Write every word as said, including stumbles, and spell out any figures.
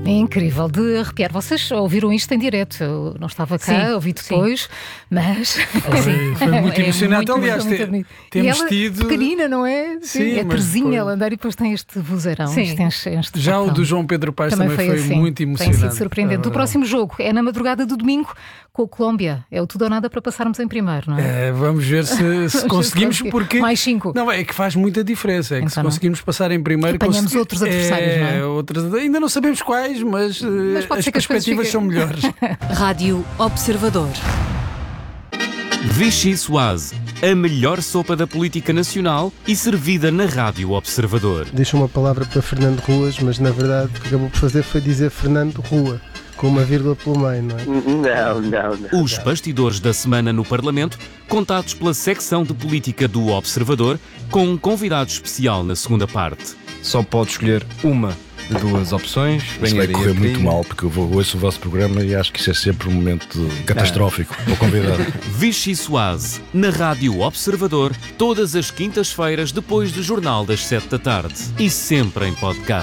Incrível, de arrepiar. Vocês ouviram isto em direto? Eu não estava cá, sim, ouvi depois, sim. mas... Foi, foi muito é, emocionante. É muito, Aliás, muito, muito temos e ela, tido... pequenina, não é? Sim, é Terezinha ela andar e depois tem este vozeirão. Sim. Este enche, este Já facão. o do João Pedro Paes também, também foi, foi assim. muito emocionante. Tem sido surpreendente. É o próximo jogo é na madrugada do domingo com a Colômbia. É o tudo ou nada para passarmos em primeiro, não é? é vamos ver se, se conseguimos, porque... Mais cinco. Não, é que faz muita diferença. É que então, se conseguimos passar em primeiro... Apanhamos consegui... outros adversários, é, não é? Outras... Ainda não sabemos quais, mas, mas as perspectivas são melhores. Rádio Observador. Vichy Soase, a melhor sopa da política nacional e servida na Rádio Observador. Deixa uma palavra para Fernando Ruas, mas na verdade o que acabou por fazer foi dizer Fernando Rua, com uma vírgula pelo meio, não é? Não, não, não. Os bastidores da semana no Parlamento, contados pela secção de política do Observador, com um convidado especial na segunda parte. Só pode escolher uma de duas opções. Isso vai correr muito mal, porque eu vou, ouço o vosso programa e acho que isso é sempre um momento catastrófico para o convidado. Vichy Soase, na Rádio Observador, todas as quintas-feiras depois do Jornal das Sete da Tarde. E sempre em podcast.